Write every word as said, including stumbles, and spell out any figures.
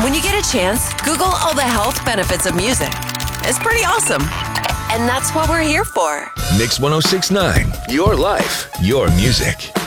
When you get a chance, Google all the health benefits of music. It's pretty awesome. And that's what we're here for. Mix one oh six point nine, your life, your music.